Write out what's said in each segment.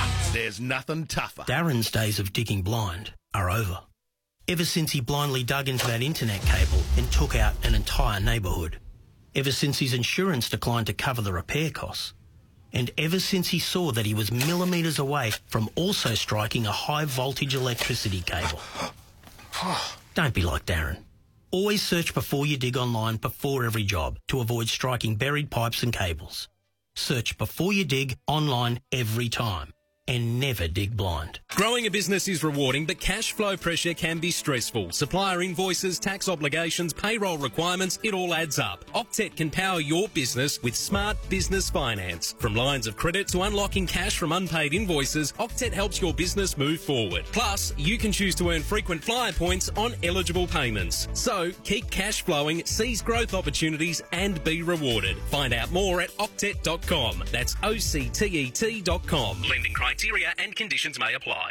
There's nothing tougher. Darren's days of digging blind are over. Ever since he blindly dug into that internet cable and took out an entire neighbourhood. Ever since his insurance declined to cover the repair costs. And ever since he saw that he was millimetres away from also striking a high-voltage electricity cable. Don't be like Darren. Always search before you dig online before every job to avoid striking buried pipes and cables. Search before you dig online every time. And never dig blind. Growing a business is rewarding, but cash flow pressure can be stressful. Supplier invoices, tax obligations, payroll requirements, it all adds up. Octet can power your business with smart business finance. From lines of credit to unlocking cash from unpaid invoices, Octet helps your business move forward. Plus, you can choose to earn frequent flyer points on eligible payments. So, keep cash flowing, seize growth opportunities and be rewarded. Find out more at octet.com. That's OCTET.com. Lending criteria and conditions may apply.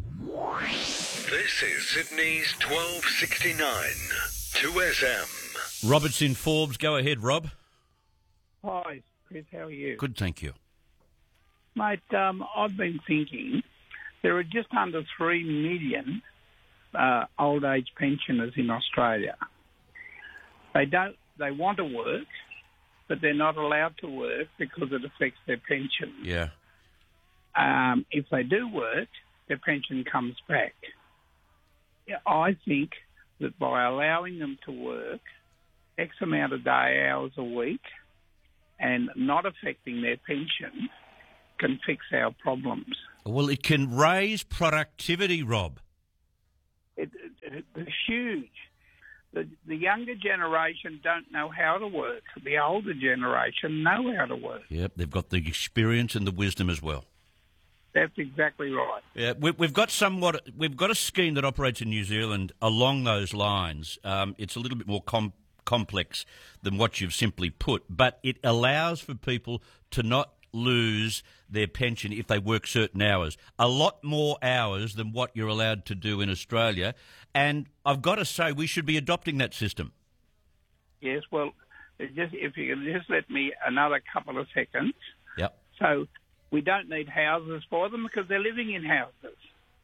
This is Sydney's 1269 2SM. Robert's in Forbes. Go ahead, Rob. Hi, Chris. How are you? Good, thank you. Mate, I've been thinking there are just under 3 million old age pensioners in Australia. They want to work, but they're not allowed to work because it affects their pension. Yeah. If they do work, their pension comes back. I think that by allowing them to work X amount of day hours a week and not affecting their pension can fix our problems. Well, it can raise productivity, Rob. It's huge. The younger generation don't know how to work. The older generation know how to work. Yep, they've got the experience and the wisdom as well. That's exactly right. Yeah, we've got a scheme that operates in New Zealand along those lines. It's a little bit more complex than what you've simply put, but it allows for people to not lose their pension if they work certain hours. A lot more hours than what you're allowed to do in Australia. And I've got to say, we should be adopting that system. Yes, well, if you can just let me another couple of seconds. Yep. So we don't need houses for them because they're living in houses.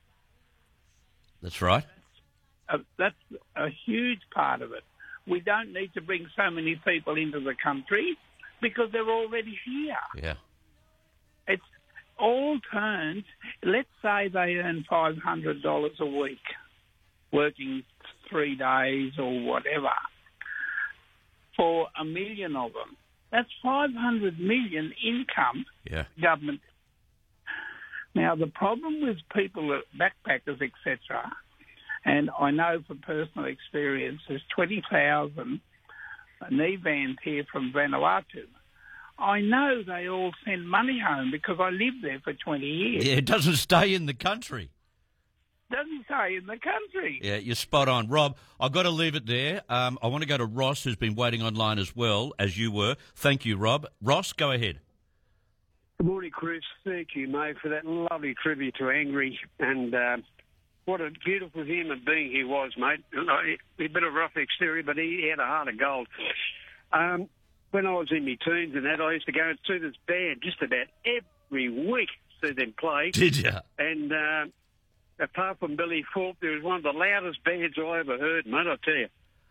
That's right. That's a huge part of it. We don't need to bring so many people into the country because they're already here. Yeah. It's all turned. Let's say they earn $500 a week, working 3 days or whatever, for 1 million of them. That's 500 million income, government. Now, the problem with people, backpackers, etc., and I know from personal experience, there's 20,000 knee vans here from Vanuatu. I know they all send money home because I lived there for 20 years. Yeah, it doesn't stay in the country. Doesn't stay in the country. Yeah, you're spot on. Rob, I've got to leave it there. I want to go to Ross, who's been waiting online as well, as you were. Thank you, Rob. Ross, go ahead. Good morning, Chris. Thank you, mate, for that lovely tribute to Angry. And what a beautiful human being he was, mate. A bit of a rough exterior, but he had a heart of gold. When I was in my teens and that, I used to go and see this band just about every week, see them play. Did you? And apart from Billy Thorpe, there was one of the loudest bands I ever heard, mate, I tell you.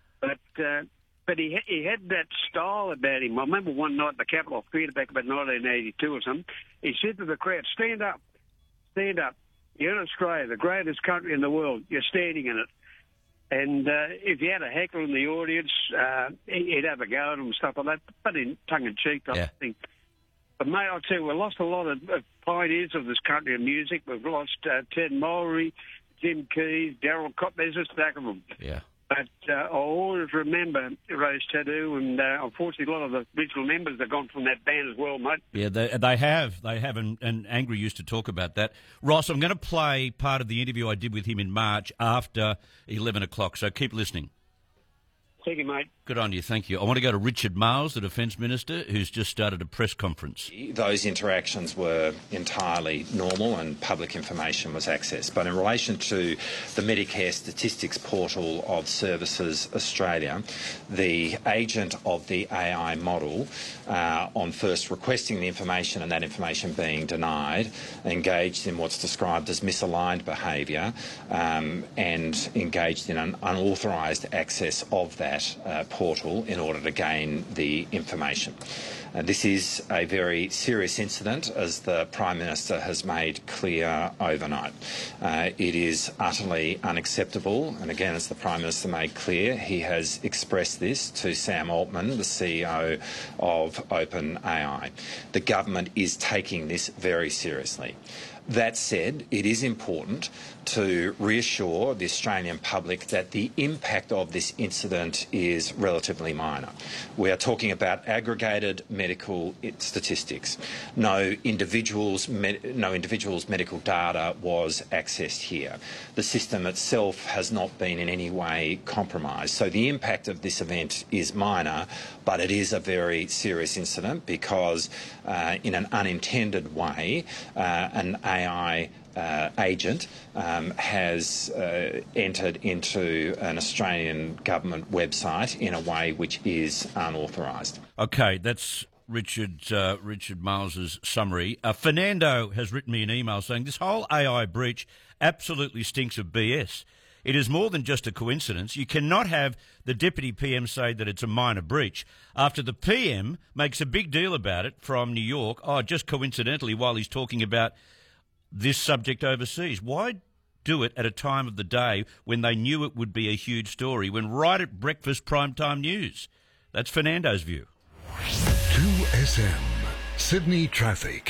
But he had that style about him. I remember one night at the Capitol Theatre back about 1982 or something, he said to the crowd, stand up, stand up. You're in Australia, the greatest country in the world. You're standing in it. And if you had a heckler in the audience, he'd have a go at him and stuff like that, but in tongue-in-cheek, I think. But, mate, I'll tell you, we've lost a lot of pioneers of this country of music. We've lost Ted Mulry, Jim Keys, Darryl Cott. There's a stack of them. Yeah. But I'll always remember Rose Tattoo, and unfortunately a lot of the original members have gone from that band as well, mate. Yeah, they have, and Angry used to talk about that. Ross, I'm going to play part of the interview I did with him in March after 11 o'clock, so keep listening. Thank you, mate. Good on you, thank you. I want to go to Richard Marles, the Defence Minister, who's just started a press conference. Those interactions were entirely normal and public information was accessed. But in relation to the Medicare Statistics Portal of Services Australia, the agent of the AI model, on first requesting the information and that information being denied, engaged in what's described as misaligned behaviour and engaged in an unauthorised access of that portal in order to gain the information. This is a very serious incident, as the Prime Minister has made clear overnight. It is utterly unacceptable, and again, as the Prime Minister made clear, he has expressed this to Sam Altman, the CEO of OpenAI. The government is taking this very seriously. That said, it is important to reassure the Australian public that the impact of this incident is relatively minor. We are talking about aggregated medical statistics. No individual's medical data was accessed here. The system itself has not been in any way compromised. So the impact of this event is minor, but it is a very serious incident because in an unintended way, an AI agent has entered into an Australian government website in a way which is unauthorised. Okay, that's Richard Marles's summary. Fernando has written me an email saying this whole AI breach absolutely stinks of BS. It is more than just a coincidence. You cannot have the Deputy PM say that it's a minor breach after the PM makes a big deal about it from New York, just coincidentally, while he's talking about this subject overseas. Why do it at a time of the day when they knew it would be a huge story, when right at breakfast primetime news? That's Fernando's view. 2SM, Sydney traffic.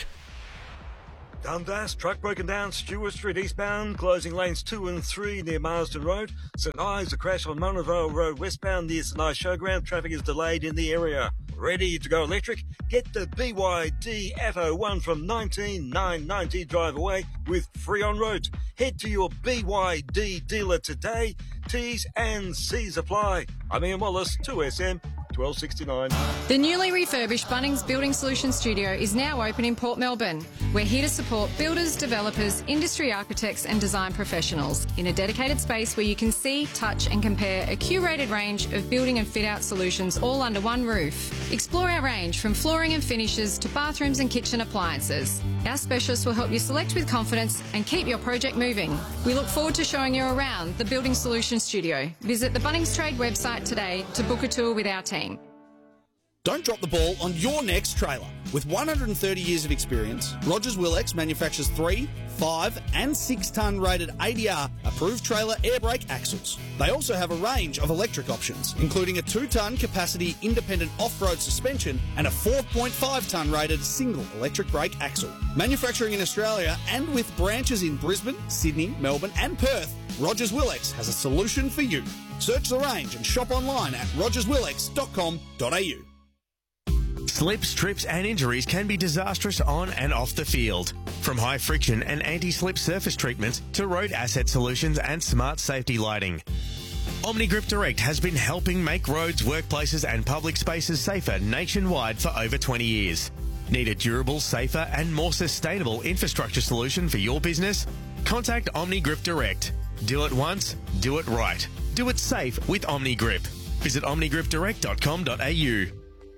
Dundas, truck broken down Stewart Street eastbound, closing lanes 2 and 3 near Marsden Road. St Ives, a crash on Monavale Road westbound near St Ives Showground. Traffic is delayed in the area. Ready to go electric? Get the BYD Atto 1 from $19,990 drive away with free on road. Head to your BYD dealer today. T's and C's apply. I'm Ian Wallace, 2SM. 1269. The newly refurbished Bunnings Building Solutions Studio is now open in Port Melbourne. We're here to support builders, developers, industry architects and design professionals in a dedicated space where you can see, touch and compare a curated range of building and fit-out solutions all under one roof. Explore our range from flooring and finishes to bathrooms and kitchen appliances. Our specialists will help you select with confidence and keep your project moving. We look forward to showing you around the Building Solutions Studio. Visit the Bunnings Trade website today to book a tour with our team. Don't drop the ball on your next trailer. With 130 years of experience, Rogers Willex manufactures 3, 5 and 6 tonne rated ADR approved trailer air brake axles. They also have a range of electric options, including a 2 tonne capacity independent off-road suspension and a 4.5 tonne rated single electric brake axle. Manufacturing in Australia and with branches in Brisbane, Sydney, Melbourne and Perth, Rogers Willex has a solution for you. Search the range and shop online at rogerswillex.com.au. Slips, trips and injuries can be disastrous on and off the field. From high friction and anti-slip surface treatments to road asset solutions and smart safety lighting, OmniGrip Direct has been helping make roads, workplaces and public spaces safer nationwide for over 20 years. Need a durable, safer and more sustainable infrastructure solution for your business? Contact OmniGrip Direct. Do it once, do it right. Do it safe with OmniGrip. Visit omnigripdirect.com.au.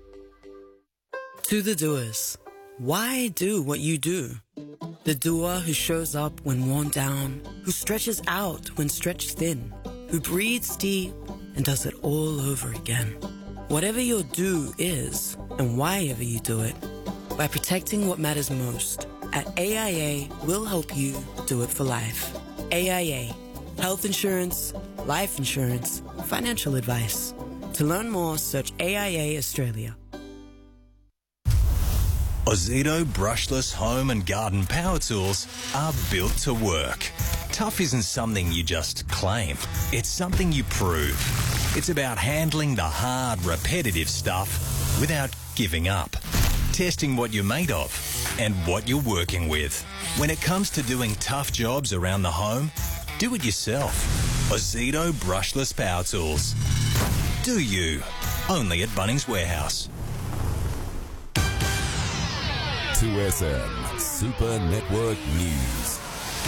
To the doers, why do what you do? The doer who shows up when worn down, who stretches out when stretched thin, who breathes deep and does it all over again. Whatever your do is, and why ever you do it, by protecting what matters most, at AIA, we'll help you do it for life. AIA, health insurance, life insurance, financial advice. To learn more, search AIA Australia. Ozito brushless home and garden power tools are built to work. Tough isn't something you just claim. It's something you prove. It's about handling the hard, repetitive stuff without giving up. Testing what you're made of and what you're working with. When it comes to doing tough jobs around the home, do it yourself. Ozito brushless power tools. Do you? Only at Bunnings Warehouse. 2SM Super Network News.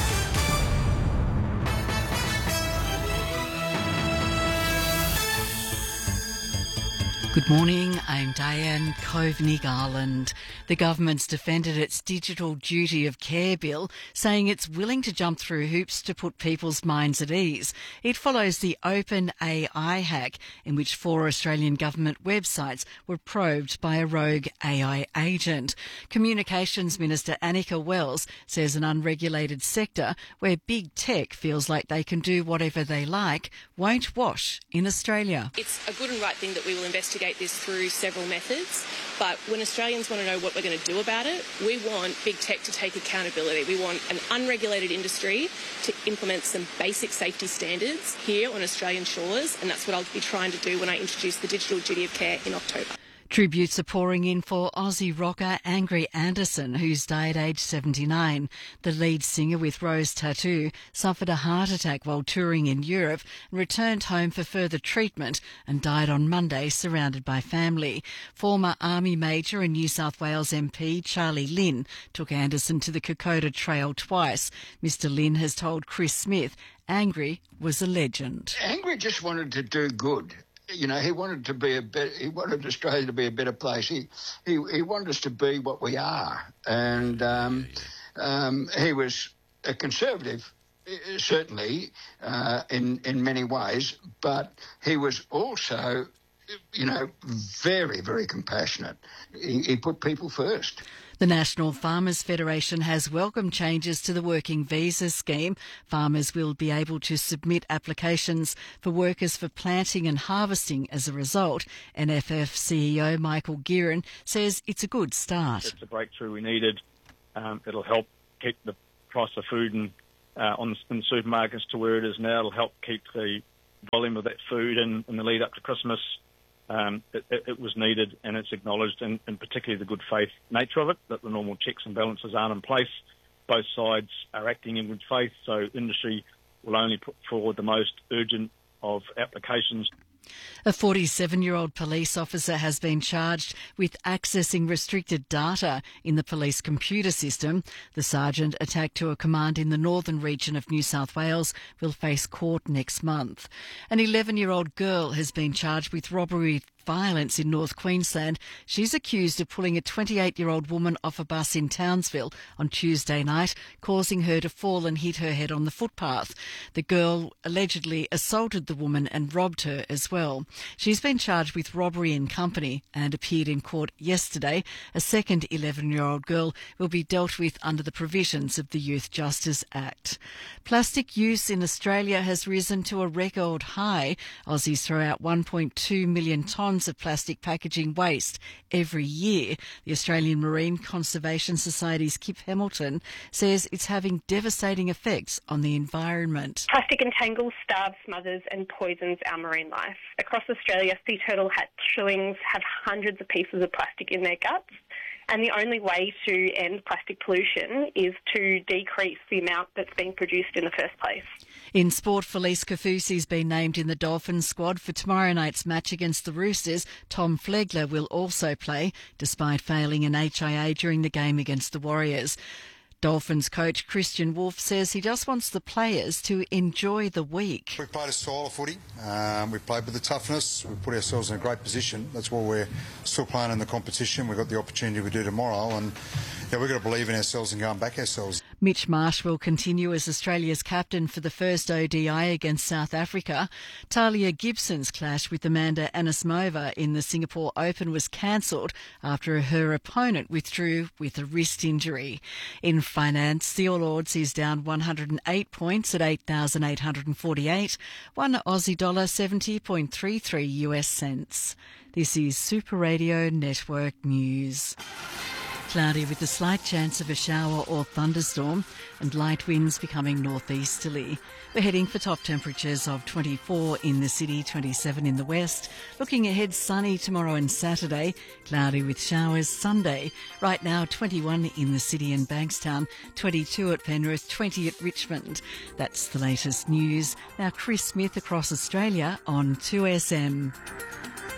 Good morning, I'm Diane Coveney-Garland. The government's defended its digital duty of care bill, saying it's willing to jump through hoops to put people's minds at ease. It follows the OpenAI hack, in which 4 Australian government websites were probed by a rogue AI agent. Communications Minister Annika Wells says an unregulated sector where big tech feels like they can do whatever they like won't wash in Australia. It's a good and right thing that we will investigate this through several methods, but when Australians want to know what we're going to do about it, we want big tech to take accountability. We want an unregulated industry to implement some basic safety standards here on Australian shores, and that's what I'll be trying to do when I introduce the digital duty of care in October. Tributes are pouring in for Aussie rocker Angry Anderson, who's died aged 79. The lead singer with Rose Tattoo suffered a heart attack while touring in Europe and returned home for further treatment and died on Monday surrounded by family. Former Army Major and New South Wales MP Charlie Lynn took Anderson to the Kokoda Trail twice. Mr. Lynn has told Chris Smith Angry was a legend. Angry just wanted to do good. You know, he wanted Australia to be a better place. He wanted us to be what we are, and he was a conservative, certainly in many ways, but he was also, you know, very, very compassionate. He put people first. The National Farmers Federation has welcomed changes to the working visa scheme. Farmers will be able to submit applications for workers for planting and harvesting as a result. NFF CEO Michael Gearan says it's a good start. It's a breakthrough we needed. It'll help keep the price of food in the supermarkets to where it is now. It'll help keep the volume of that food in the lead up to Christmas. It was needed, and it's acknowledged, and particularly the good faith nature of it, that the normal checks and balances aren't in place. Both sides are acting in good faith, so industry will only put forward the most urgent of applications. A 47-year-old police officer has been charged with accessing restricted data in the police computer system. The sergeant, attacked to a command in the northern region of New South Wales, will face court next month. An 11-year-old girl has been charged with robbery violence in North Queensland. She's accused of pulling a 28-year-old woman off a bus in Townsville on Tuesday night, causing her to fall and hit her head on the footpath. The girl allegedly assaulted the woman and robbed her as well. She's been charged with robbery in company and appeared in court yesterday. A second 11-year-old girl will be dealt with under the provisions of the Youth Justice Act. Plastic use in Australia has risen to a record high. Aussies throw out 1.2 million tonnes of plastic packaging waste every year. The Australian Marine Conservation Society's Kip Hamilton says it's having devastating effects on the environment. Plastic entangles, starves, smothers and poisons our marine life. Across Australia, sea turtle hatchlings have hundreds of pieces of plastic in their guts. And the only way to end plastic pollution is to decrease the amount that's being produced in the first place. In sport, Felice Kafusi's been named in the Dolphins squad for tomorrow night's match against the Roosters. Tom Flegler will also play, despite failing an HIA during the game against the Warriors. Dolphins coach Christian Wolf says he just wants the players to enjoy the week. We played a style of footy. We played with the toughness. We put ourselves in a great position. That's why we're still playing in the competition. We've got the opportunity we do tomorrow, and we've got to believe in ourselves and go and back ourselves. Mitch Marsh will continue as Australia's captain for the first ODI against South Africa. Talia Gibson's clash with Amanda Anisimova in the Singapore Open was cancelled after her opponent withdrew with a wrist injury. In finance, the All Ords is down 108 points at 8,848. One Aussie dollar 70.33 US cents. This is Super Radio Network News. Cloudy with a slight chance of a shower or thunderstorm and light winds becoming northeasterly. We're heading for top temperatures of 24 in the city, 27 in the west. Looking ahead, sunny tomorrow and Saturday, cloudy with showers Sunday. Right now, 21 in the city and Bankstown, 22 at Penrith, 20 at Richmond. That's the latest news. Now, Chris Smith across Australia on 2SM.